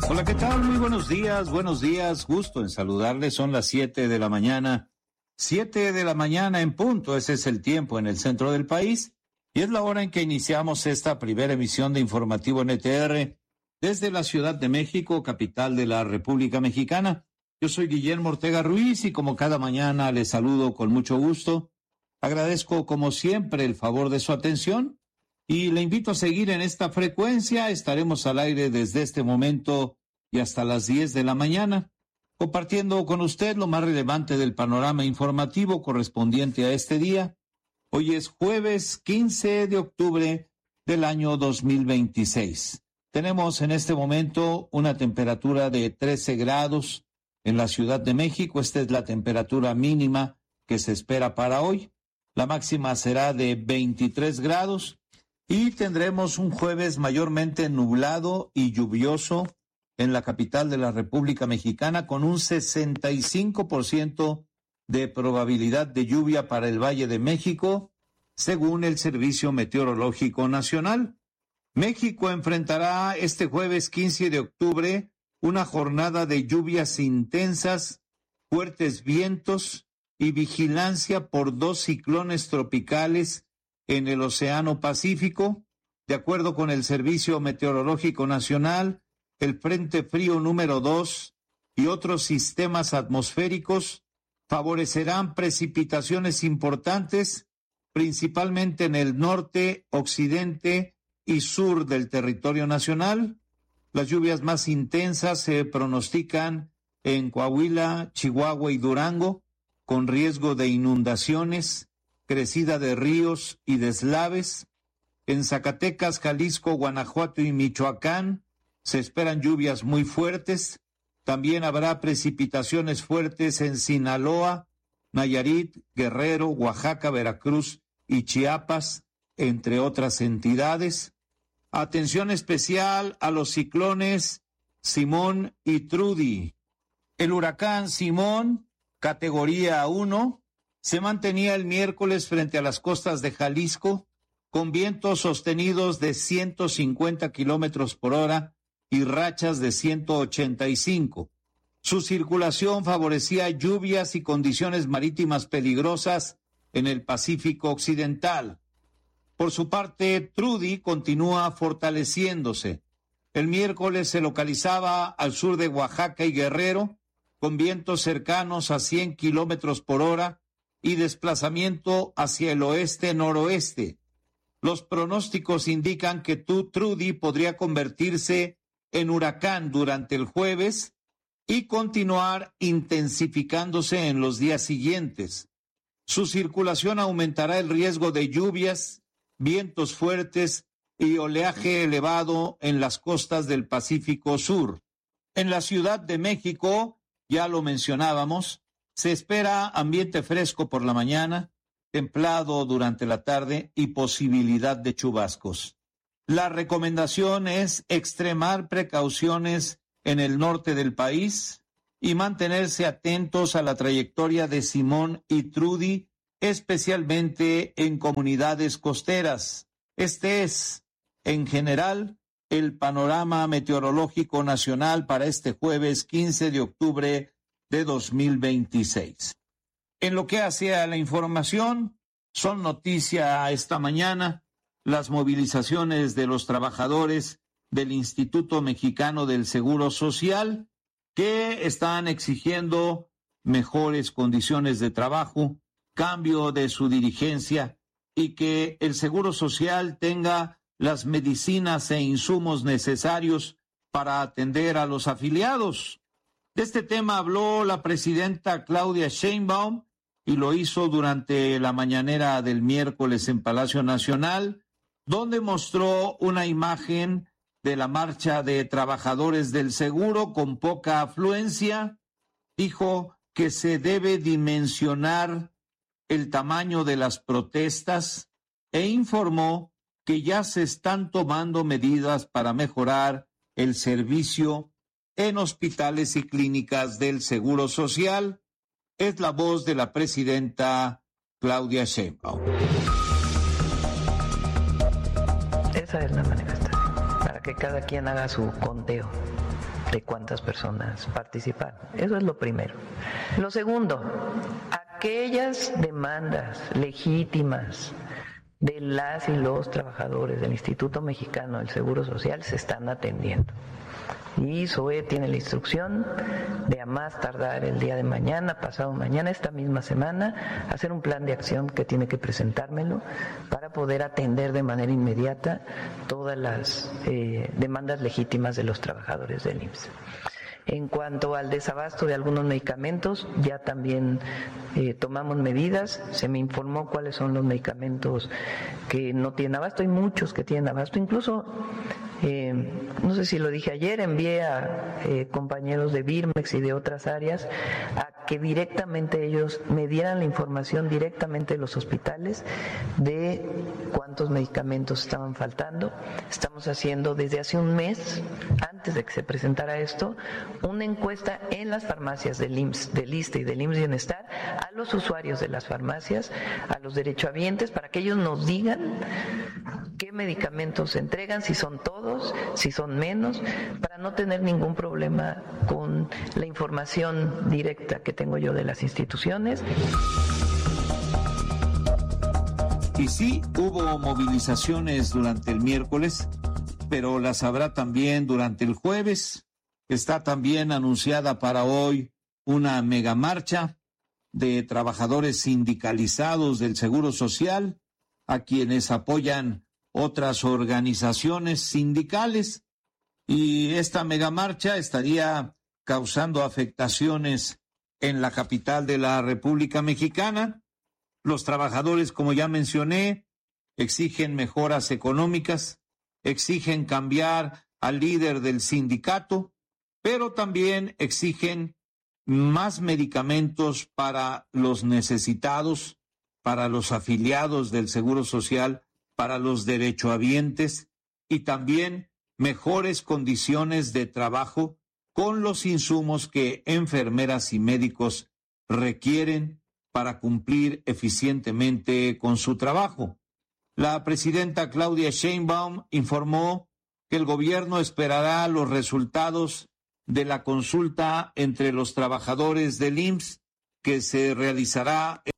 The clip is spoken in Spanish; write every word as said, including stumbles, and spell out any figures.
Hola, ¿qué tal? Muy buenos días, buenos días. Gusto en saludarles. Son las siete de la mañana. Siete de la mañana en punto. Ese es el tiempo en el centro del país. Y es la hora en que iniciamos esta primera emisión de Informativo N T R desde la Ciudad de México, capital de la República Mexicana. Yo soy Guillermo Ortega Ruiz y como cada mañana les saludo con mucho gusto. Agradezco como siempre el favor de su atención y le invito a seguir en esta frecuencia. Estaremos al aire desde este momento y hasta las diez de la mañana, compartiendo con usted lo más relevante del panorama informativo correspondiente a este día. Hoy es jueves quince de octubre del año dos mil veintiséis. Tenemos en este momento una temperatura de trece grados en la Ciudad de México. Esta es la temperatura mínima que se espera para hoy. La máxima será de veintitrés grados. Y tendremos un jueves mayormente nublado y lluvioso en la capital de la República Mexicana, con un sesenta y cinco por ciento de probabilidad de lluvia para el Valle de México, según el Servicio Meteorológico Nacional. México enfrentará este jueves quince de octubre una jornada de lluvias intensas, fuertes vientos y vigilancia por dos ciclones tropicales en el Océano Pacífico. De acuerdo con el Servicio Meteorológico Nacional, el Frente Frío número dos y otros sistemas atmosféricos favorecerán precipitaciones importantes, principalmente en el norte, occidente y sur del territorio nacional. Las lluvias más intensas se pronostican en Coahuila, Chihuahua y Durango, con riesgo de inundaciones, crecida de ríos y deslaves. En Zacatecas, Jalisco, Guanajuato y Michoacán se esperan lluvias muy fuertes. También habrá precipitaciones fuertes en Sinaloa, Nayarit, Guerrero, Oaxaca, Veracruz y Chiapas, entre otras entidades. Atención especial a los ciclones Simón y Trudy. El huracán Simón, categoría uno, se mantenía el miércoles frente a las costas de Jalisco con vientos sostenidos de ciento cincuenta kilómetros por hora y rachas de ciento ochenta y cinco. Su circulación favorecía lluvias y condiciones marítimas peligrosas en el Pacífico Occidental. Por su parte, Trudy continúa fortaleciéndose. El miércoles se localizaba al sur de Oaxaca y Guerrero con vientos cercanos a cien kilómetros por hora y desplazamiento hacia el oeste-noroeste. Los pronósticos indican que Trudy podría convertirse en huracán durante el jueves y continuar intensificándose en los días siguientes. Su circulación aumentará el riesgo de lluvias, vientos fuertes y oleaje elevado en las costas del Pacífico Sur. En la Ciudad de México, ya lo mencionábamos, se espera ambiente fresco por la mañana, templado durante la tarde y posibilidad de chubascos. La recomendación es extremar precauciones en el norte del país y mantenerse atentos a la trayectoria de Simón y Trudy, especialmente en comunidades costeras. Este es, en general, el panorama meteorológico nacional para este jueves quince de octubre de dos mil veintiséis. En lo que hace a la información, son noticia esta mañana las movilizaciones de los trabajadores del Instituto Mexicano del Seguro Social, que están exigiendo mejores condiciones de trabajo, cambio de su dirigencia y que el Seguro Social tenga las medicinas e insumos necesarios para atender a los afiliados. De este tema habló la presidenta Claudia Sheinbaum y lo hizo durante la mañanera del miércoles en Palacio Nacional, donde mostró una imagen de la marcha de trabajadores del seguro con poca afluencia. Dijo que se debe dimensionar el tamaño de las protestas e informó que ya se están tomando medidas para mejorar el servicio en hospitales y clínicas del Seguro Social. Es la voz de la presidenta Claudia Sheinbaum. Esa es la manifestación, para que cada quien haga su conteo de cuántas personas participaron. Eso es lo primero. Lo segundo, aquellas demandas legítimas de las y los trabajadores del Instituto Mexicano del Seguro Social se están atendiendo. Y S O E tiene la instrucción de a más tardar el día de mañana, pasado mañana, esta misma semana, hacer un plan de acción que tiene que presentármelo para poder atender de manera inmediata todas las eh, demandas legítimas de los trabajadores del I M S S. En cuanto al desabasto de algunos medicamentos, ya también eh, tomamos medidas. Se me informó cuáles son los medicamentos que no tienen abasto. Hay muchos que tienen abasto. Incluso, eh, no sé si lo dije ayer, envié a eh, compañeros de Birmex y de otras áreas a que directamente ellos me dieran la información directamente de los hospitales de cuántos medicamentos estaban faltando. Estamos haciendo desde hace un mes, antes de que se presentara esto, una encuesta en las farmacias del I M S S, del ISSSTE y del I M S S Bienestar a los usuarios de las farmacias, a los derechohabientes, para que ellos nos digan qué medicamentos se entregan, si son todos, si son menos, para no tener ningún problema con la información directa que tengo yo de las instituciones. Y sí, hubo movilizaciones durante el miércoles, pero las habrá también durante el jueves. Está también anunciada para hoy una megamarcha de trabajadores sindicalizados del Seguro Social, a quienes apoyan otras organizaciones sindicales, y esta megamarcha estaría causando afectaciones en la capital de la República Mexicana. Los trabajadores, como ya mencioné, exigen mejoras económicas, exigen cambiar al líder del sindicato, pero también exigen más medicamentos para los necesitados, para los afiliados del Seguro Social, para los derechohabientes, y también mejores condiciones de trabajo con los insumos que enfermeras y médicos requieren para cumplir eficientemente con su trabajo. La presidenta Claudia Sheinbaum informó que el gobierno esperará los resultados de la consulta entre los trabajadores del I M S S que se realizará